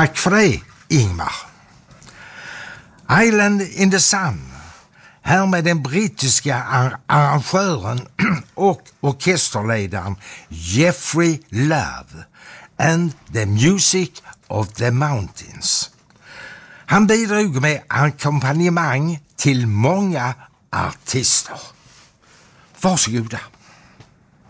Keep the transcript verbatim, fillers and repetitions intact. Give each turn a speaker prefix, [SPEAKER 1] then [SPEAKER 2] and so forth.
[SPEAKER 1] Tack för det, Ingmar. Island in the Sun. Här med den brittiska ar- arrangören och orkesterledaren Jeffrey Love and the Music of the Mountains. Han bidrog med ackompanjemang till många artister. Varsågoda.